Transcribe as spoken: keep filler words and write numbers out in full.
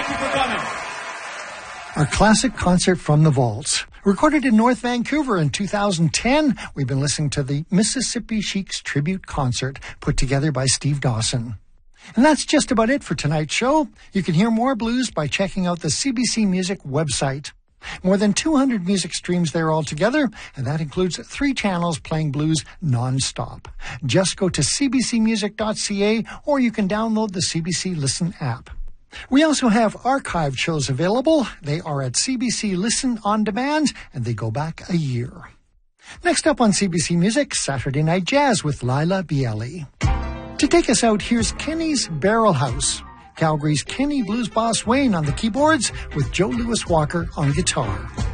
Thank you for coming. Our classic concert from the vaults. Recorded in North Vancouver in two thousand ten, we've been listening to the Mississippi Sheiks Tribute Concert put together by Steve Dawson. And that's just about it for tonight's show. You can hear more blues by checking out the C B C Music website. More than two hundred music streams there altogether, and that includes three channels playing blues non-stop. Just go to c b c music dot c a or you can download the C B C Listen app. We also have archived shows available. They are at C B C Listen On Demand, and they go back a year. Next up on C B C Music, Saturday Night Jazz with Lila Bielli. To take us out, here's Kenny's Barrel House. Calgary's Kenny Blues Boss Wayne on the keyboards with Joe Louis Walker on guitar.